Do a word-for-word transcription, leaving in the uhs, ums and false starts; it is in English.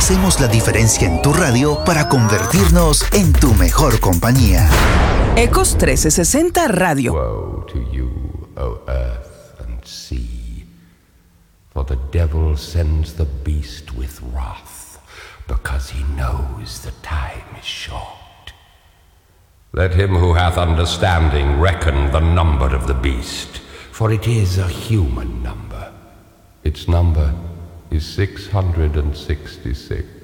hacemos la diferencia en tu radio para convertirnos en tu mejor compañía. Ecos trescientos sesenta Radio. Woe to you, O earth and sea, for the devil sends the beast with wrath, because he knows the time is short. Let him who hath understanding reckon the number of the beast, for it is a human number. Its number is six hundred sixty-six.